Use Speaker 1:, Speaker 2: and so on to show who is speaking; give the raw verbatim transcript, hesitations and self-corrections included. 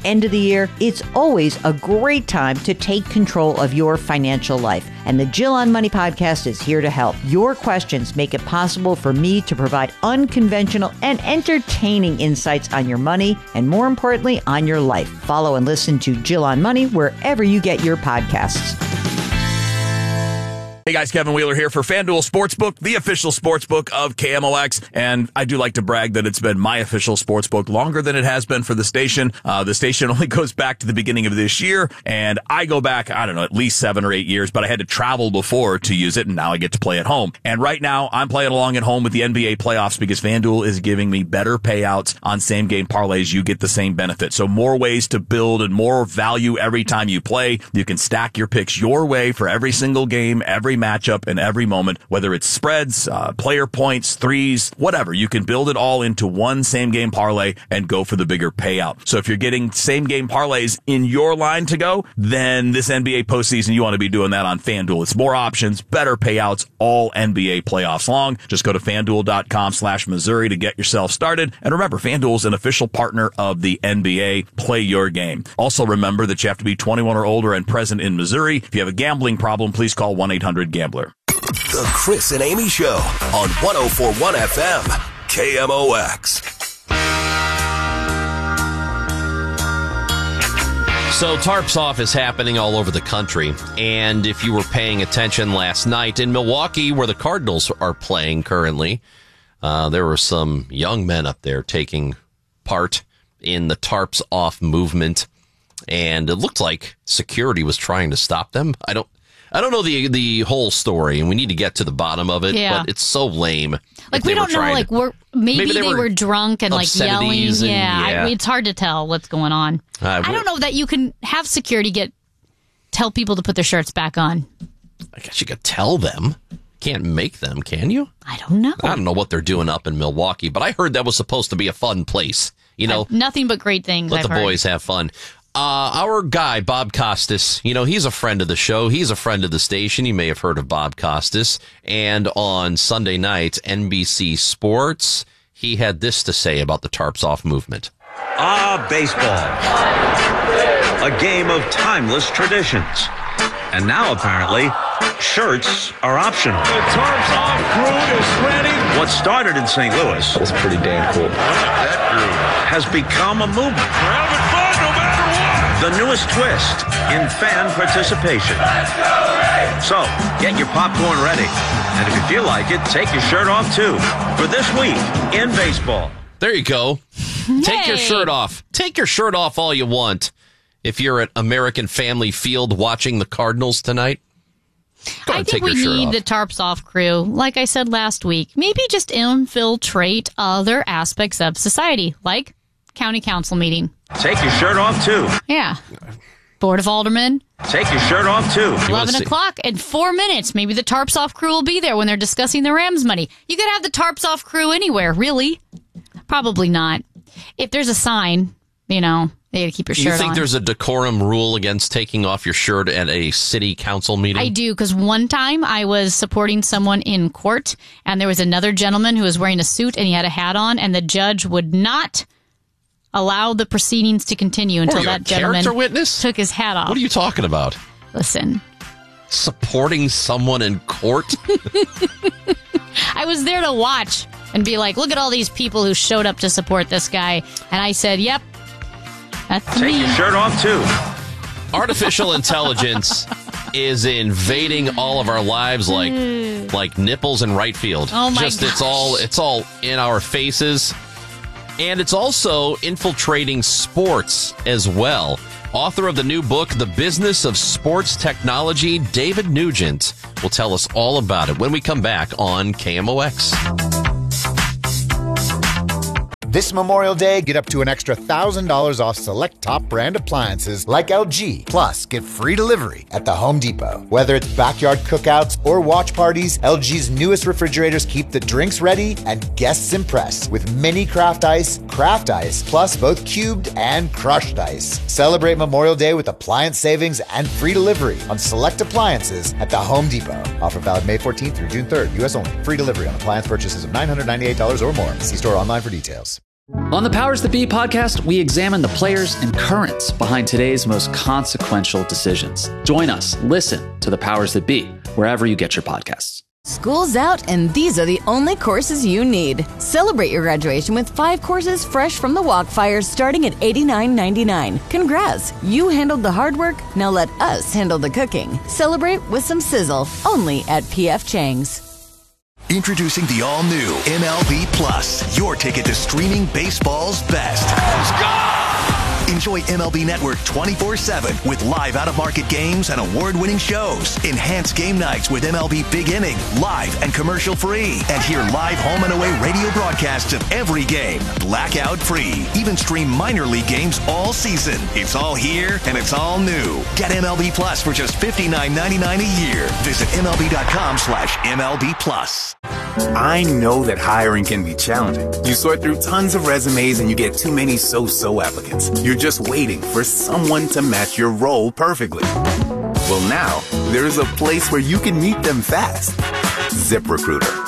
Speaker 1: end of the year, it's always a great time to take control of your financial life. And the Jill on Money podcast is here to help. Your questions make it possible for me to provide unconventional and entertaining insights on your money and, more importantly, on your life. Follow and listen to Jill on Money wherever you get your podcasts.
Speaker 2: Hey guys, Kevin Wheeler here for FanDuel Sportsbook, the official sportsbook of K M O X. And I do like to brag that it's been my official sportsbook longer than it has been for the station. Uh, the station only goes back to the beginning of this year, and I go back, I don't know, at least seven or eight years, but I had to travel before to use it, and now I get to play at home. And right now, I'm playing along at home with the N B A playoffs because FanDuel is giving me better payouts on same-game parlays. You get the same benefit. So more ways to build and more value every time you play. You can stack your picks your way for every single game, every matchup in every moment, whether it's spreads, uh, player points, threes, whatever. You can build it all into one same game parlay and go for the bigger payout. So if you're getting same game parlays in your line to go, then this N B A postseason, you want to be doing that on FanDuel. It's more options, better payouts, all N B A playoffs long. Just go to FanDuel.com slash Missouri to get yourself started. And remember, FanDuel is an official partner of the N B A. Play your game. Also remember that you have to be twenty-one or older and present in Missouri. If you have a gambling problem, please call one eight hundred gambler.
Speaker 3: The Chris and Amy Show on one oh four point one F M, K M O X.
Speaker 4: So Tarps Off is happening all over the country, and if you were paying attention last night in Milwaukee, where the Cardinals are playing currently, uh, there were some young men up there taking part in the Tarps Off movement, and it looked like security was trying to stop them. I don't I don't know the the whole story, and we need to get to the bottom of it,
Speaker 5: yeah.
Speaker 4: but it's so lame.
Speaker 5: Like, we don't know, like, we're, maybe, maybe they, they were, were drunk and, like, yelling.
Speaker 4: And,
Speaker 5: yeah,
Speaker 4: yeah.
Speaker 5: I, it's hard to tell what's going on. Uh, I don't know that you can have security get tell people to put their shirts back on.
Speaker 4: I guess you could tell them. Can't make them, can you?
Speaker 5: I don't know.
Speaker 4: I don't know what they're doing up in Milwaukee, but I heard that was supposed to be a fun place. You know,
Speaker 5: I've, nothing but great things.
Speaker 4: Let
Speaker 5: I've
Speaker 4: the
Speaker 5: heard.
Speaker 4: boys have fun. Uh, our guy, Bob Costas, you know, he's a friend of the show. He's a friend of the station. You may have heard of Bob Costas. And on Sunday night, N B C Sports, he had this to say about the Tarps Off movement.
Speaker 6: Ah, baseball. A game of timeless traditions. And now, apparently, shirts are optional.
Speaker 7: The Tarps Off crew is ready.
Speaker 6: What started in Saint Louis
Speaker 8: was pretty damn cool.
Speaker 6: That group has become a movement.
Speaker 7: We're having fun no matter what.
Speaker 6: The newest twist in fan participation. So, get your popcorn ready. And if you feel like it, take your shirt off, too. For this week in baseball.
Speaker 4: There you go.
Speaker 5: Hey.
Speaker 4: Take your shirt off. Take your shirt off all you want. If you're at American Family Field watching the Cardinals tonight, go
Speaker 5: I
Speaker 4: and
Speaker 5: think
Speaker 4: take
Speaker 5: we
Speaker 4: your shirt
Speaker 5: need
Speaker 4: off.
Speaker 5: the Tarps Off crew, like I said last week, maybe just infiltrate other aspects of society, like county council meeting.
Speaker 6: Take your shirt off, too.
Speaker 5: Yeah. Board of Aldermen.
Speaker 6: Take your shirt off, too.
Speaker 5: eleven o'clock in four minutes. Maybe the Tarps Off crew will be there when they're discussing the Rams money. You could have the Tarps Off crew anywhere, really. Probably not. If there's a sign, you know, they gotta keep your shirt on.
Speaker 4: You think
Speaker 5: on.
Speaker 4: there's a decorum rule against taking off your shirt at a city council meeting?
Speaker 5: I do, because one time I was supporting someone in court, and there was another gentleman who was wearing a suit, and he had a hat on, and the judge would not allow the proceedings to continue until
Speaker 4: What,
Speaker 5: that
Speaker 4: a
Speaker 5: gentleman
Speaker 4: character witness?
Speaker 5: took his hat off.
Speaker 4: What are you talking about?
Speaker 5: Listen.
Speaker 4: Supporting someone in court?
Speaker 5: I was there to watch and be like, look at all these people who showed up to support this guy. And I said, yep, that's
Speaker 6: Take
Speaker 5: me.
Speaker 6: your shirt off, too.
Speaker 4: Artificial intelligence is invading all of our lives like like nipples in right field.
Speaker 5: Oh my
Speaker 4: Just
Speaker 5: gosh.
Speaker 4: it's all it's all in our faces. And it's also infiltrating sports as well. Author of the new book, The Business of Sports Technology, David Nugent, will tell us all about it when we come back on K M O X.
Speaker 9: This Memorial Day, get up to an extra one thousand dollars off select top brand appliances like L G. Plus, get free delivery at the Home Depot. Whether it's backyard cookouts or watch parties, L G's newest refrigerators keep the drinks ready and guests impressed with mini craft ice, craft ice, plus both cubed and crushed ice. Celebrate Memorial Day with appliance savings and free delivery on select appliances at the Home Depot. Offer valid May fourteenth through June third, U S only. Free delivery on appliance purchases of nine hundred ninety-eight dollars or more. See store online for details.
Speaker 8: On the Powers That Be podcast, we examine the players and currents behind today's most consequential decisions. Join us. Listen to the Powers That Be wherever you get your podcasts.
Speaker 10: School's out, and these are the only courses you need. Celebrate your graduation with five courses fresh from the Walkfire starting at eighty-nine ninety-nine. Congrats, you handled the hard work, now let us handle the cooking. Celebrate with some sizzle, only at P F Chang's.
Speaker 3: Introducing the all-new M L B Plus, your ticket to streaming baseball's best. Let's go! Enjoy M L B Network twenty-four seven with live out-of-market games and award-winning shows. Enhance game nights with M L B Big Inning, live and commercial-free. And hear live home and away radio broadcasts of every game, blackout-free. Even stream minor league games all season. It's all here, and it's all new. Get M L B Plus for just fifty-nine ninety-nine a year. Visit MLB.com slash MLB Plus.
Speaker 11: I know that hiring can be challenging. You sort through tons of resumes and you get too many so-so applicants. You're just waiting for someone to match your role perfectly. Well, now, there is a place where you can meet them fast. ZipRecruiter.